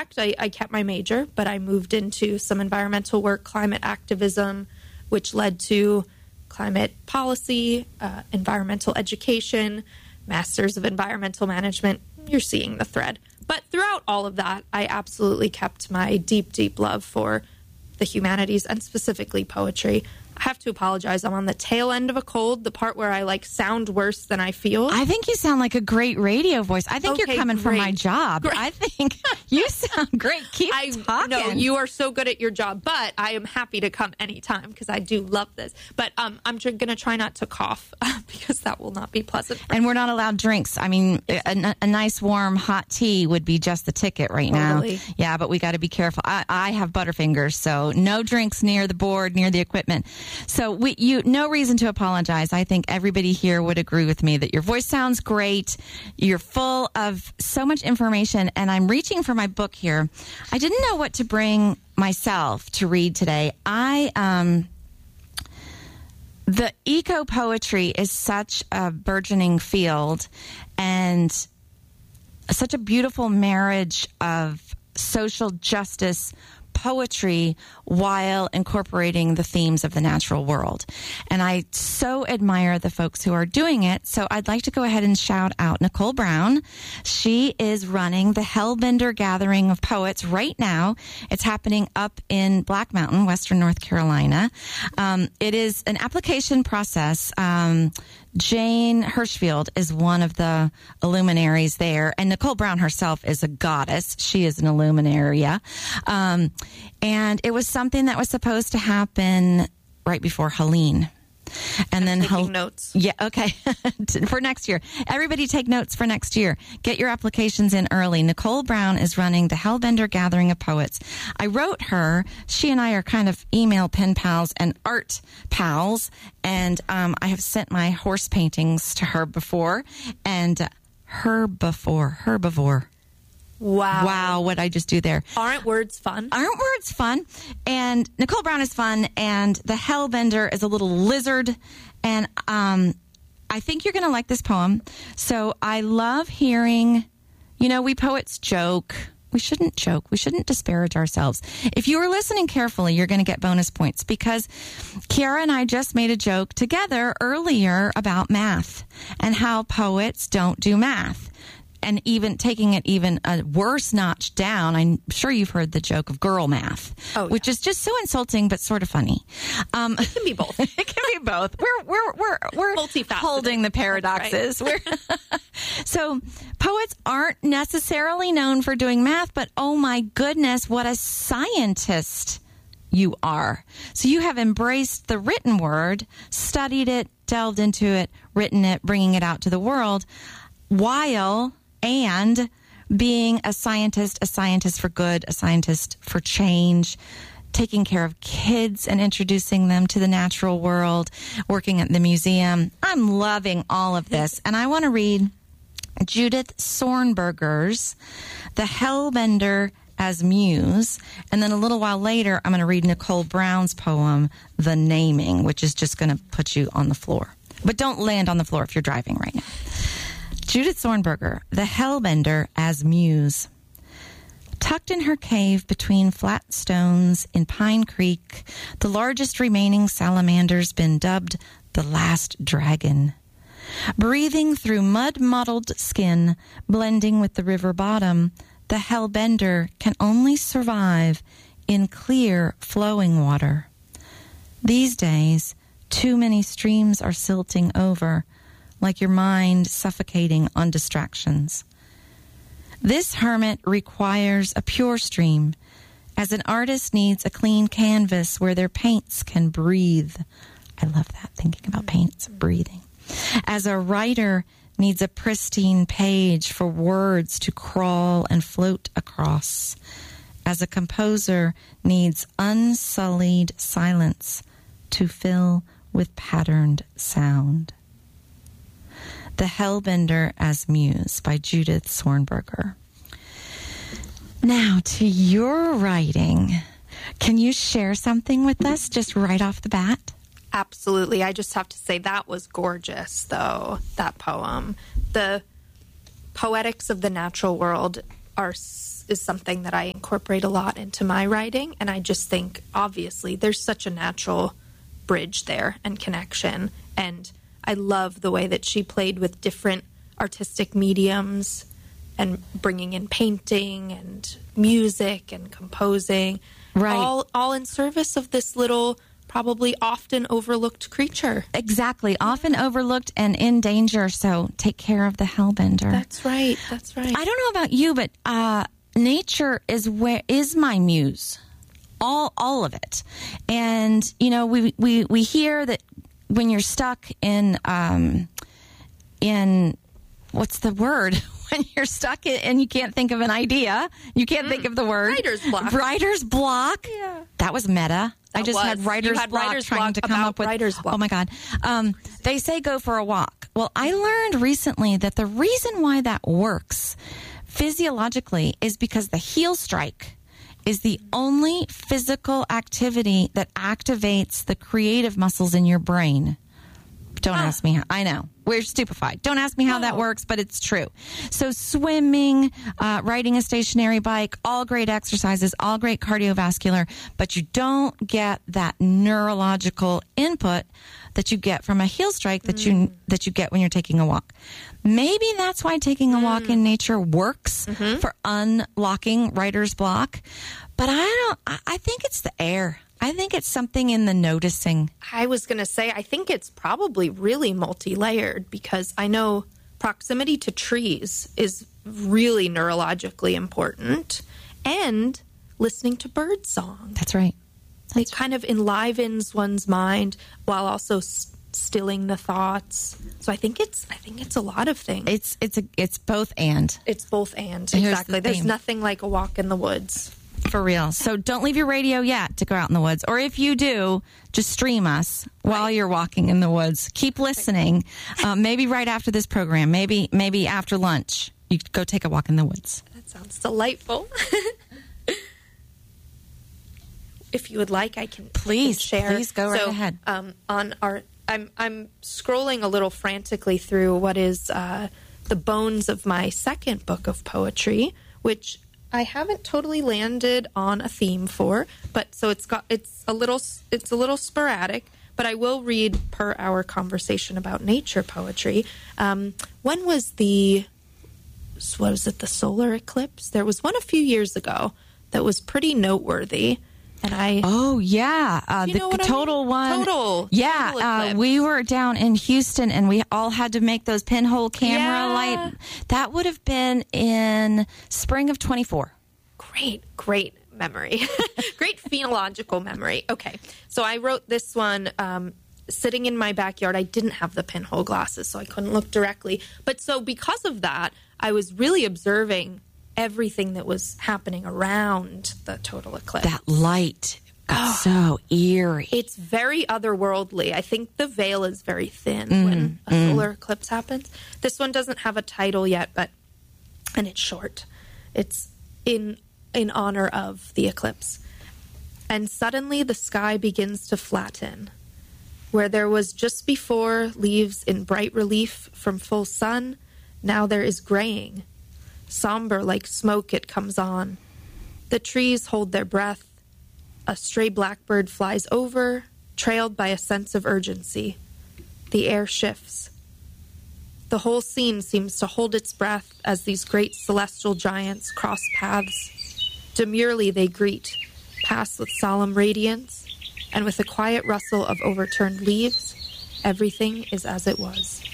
fact, I kept my major, but I moved into some environmental work, climate activism, which led to climate policy, environmental education, Masters of Environmental Management. You're seeing the thread. But throughout all of that, I absolutely kept my deep, deep love for the humanities and specifically poetry. I have to apologize. I'm on the tail end of a cold, the part where I sound worse than I feel. I think you sound like a great radio voice. I think you're coming from my job. Great. I think you sound great. Keep talking. No, you are so good at your job, but I am happy to come anytime because I do love this. But I'm going to try not to cough because that will not be pleasant. And we're not allowed drinks. I mean, a nice warm hot tea would be just the ticket right now. Yeah, but we got to be careful. I have butterfingers, so no drinks near the board, near the equipment. So no reason to apologize. I think everybody here would agree with me that your voice sounds great. You're full of so much information, and I'm reaching for my book here. I didn't know what to bring myself to read today. The eco poetry is such a burgeoning field and such a beautiful marriage of social justice poetry while incorporating the themes of the natural world. And I so admire the folks who are doing it. So I'd like to go ahead and shout out Nicole Brown. She is running the Hellbender Gathering of Poets right now. It's happening up in Black Mountain, Western North Carolina. It is an application process. Jane Hirschfield is one of the illuminaries there, and Nicole Brown herself is a goddess. She is an illuminaria. And it was something that was supposed to happen right before Helene. And then taking notes. Yeah, okay. For next year. Everybody take notes for next year. Get your applications in early. Nicole Brown is running the Hellbender Gathering of Poets. I wrote her. She and I are kind of email pen pals and art pals. And I have sent my horse paintings to her before. And herbivore. Wow, what I just do there. Aren't words fun? Aren't words fun? And Nicole Brown is fun, and the Hellbender is a little lizard. And I think you're going to like this poem. So I love hearing, we poets joke. We shouldn't joke. We shouldn't disparage ourselves. If you were listening carefully, you're going to get bonus points because Kiara and I just made a joke together earlier about math and how poets don't do math. And even taking it even a worse notch down, I'm sure you've heard the joke of girl math, which is just so insulting but sort of funny. It can be both. It can be both. We're multifaceted. Holding the paradoxes. Right. So poets aren't necessarily known for doing math, but oh my goodness, what a scientist you are. So you have embraced the written word, studied it, delved into it, written it, bringing it out to the world, and being a scientist for good, a scientist for change, taking care of kids and introducing them to the natural world, working at the museum. I'm loving all of this. And I want to read Judith Sornberger's The Hellbender as Muse. And then a little while later, I'm going to read Nicole Brown's poem, The Naming, which is just going to put you on the floor. But don't land on the floor if you're driving right now. Judith Sornberger, The Hellbender as Muse. Tucked in her cave between flat stones in Pine Creek, the largest remaining salamander's been dubbed the Last Dragon. Breathing through mud-mottled skin, blending with the river bottom, the Hellbender can only survive in clear, flowing water. These days, too many streams are silting over, like your mind suffocating on distractions. This hermit requires a pure stream, as an artist needs a clean canvas where their paints can breathe. I love that, thinking about paints, breathing. As a writer needs a pristine page for words to crawl and float across. As a composer needs unsullied silence to fill with patterned sound. The Hellbender as Muse by Judith Sornberger. Now to your writing. Can you share something with us just right off the bat? Absolutely. I just have to say that was gorgeous, though, that poem. The poetics of the natural world is something that I incorporate a lot into my writing. And I just think, obviously, there's such a natural bridge there and connection. And I love the way that she played with different artistic mediums and bringing in painting and music and composing, Right. all in service of this little, probably often overlooked creature. Exactly. Often overlooked and in danger. So take care of the hellbender. That's right. That's right. I don't know about you, but nature is my muse. All of it. And you know, we hear that when you're stuck in what's the word? When you're stuck and you can't think of an idea, you can't think of the word. Writer's block. Writer's block. Yeah. That was meta. I just had writer's block trying to come up with writer's block. Oh my God. They say go for a walk. Well, I learned recently that the reason why that works physiologically is because the heel strike is the only physical activity that activates the creative muscles in your brain. Don't ask me how. I know. We're stupefied. Don't ask me how that works, but it's true. So swimming, riding a stationary bike, all great exercises, all great cardiovascular, but you don't get that neurological input that you get from a heel strike that you get when you're taking a walk. Maybe that's why taking a walk in nature works for unlocking writer's block. But I think it's the air. I think it's something in the noticing. I was going to say, I think it's probably really multi-layered, because I know proximity to trees is really neurologically important, and listening to bird song. That's right. It kind of enlivens one's mind while also stilling the thoughts. So I think it's a lot of things. It's both and. It's both and. Here's Exactly. the There's theme. nothing like a walk in the woods. For real. So don't leave your radio yet to go out in the woods. Or if you do, just stream us while you're walking in the woods. Keep listening. Maybe right after this program. Maybe after lunch. You could go take a walk in the woods. That sounds delightful. If you would like, I can Please go right ahead. I'm scrolling a little frantically through what is the bones of my second book of poetry, which I haven't totally landed on a theme for, but so it's a little sporadic, but I will read per our conversation about nature poetry. When was the solar eclipse? There was one a few years ago that was pretty noteworthy. And the total one. Total eclipse. We were down in Houston and we all had to make those pinhole camera light. That would have been in spring of 24. Great memory. Great phenological memory. Okay. So I wrote this one sitting in my backyard. I didn't have the pinhole glasses, so I couldn't look directly. But so because of that, I was really observing everything that was happening around the total eclipse. That light got so eerie. It's very otherworldly. I think the veil is very thin when a solar eclipse happens. This one doesn't have a title yet, and it's short. It's in honor of the eclipse. And suddenly the sky begins to flatten. Where there was just before leaves in bright relief from full sun, now there is graying. Somber like smoke it comes on. The trees hold their breath. A stray blackbird flies over, trailed by a sense of urgency. The air shifts. The whole scene seems to hold its breath as these great celestial giants cross paths. Demurely they greet, pass with solemn radiance, and with a quiet rustle of overturned leaves, everything is as it was.